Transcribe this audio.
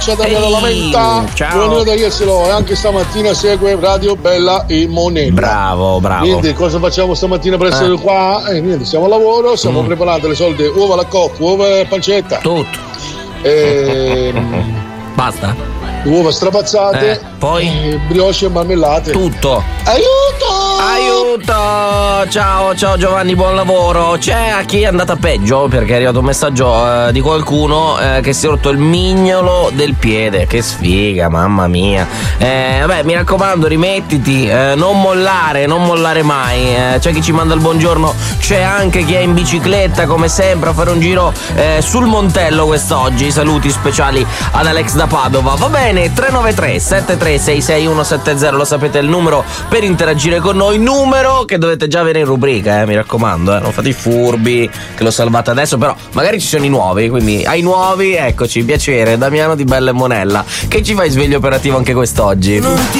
Daniela Lamenta, buongiorno da Jesolo, e anche stamattina segue Radio Bella e Monella. Bravo. Quindi cosa facciamo stamattina per essere qua? Niente, siamo al lavoro, stiamo preparando le solite uova alla cocca, uova e pancetta. Tutto. Basta? Uova strapazzate, poi brioche e marmellate. Tutto. Aiuto! Ciao Giovanni, buon lavoro. C'è a chi è andata peggio, perché è arrivato un messaggio di qualcuno che si è rotto il mignolo del piede. Che sfiga, mamma mia. Vabbè, mi raccomando, rimettiti, non mollare mai. C'è chi ci manda il buongiorno, c'è anche chi è in bicicletta come sempre a fare un giro sul Montello quest'oggi. Saluti speciali ad Alex da Padova. Va bene, 393 73 66170, lo sapete il numero per interagire con noi, numero che dovete già avere in rubrica, mi raccomando, non fate i furbi che lo salvate adesso, però magari ci sono i nuovi, quindi ai nuovi eccoci, piacere, Damiano di Bella e Monella, che ci fai sveglio operativo anche quest'oggi. Non ti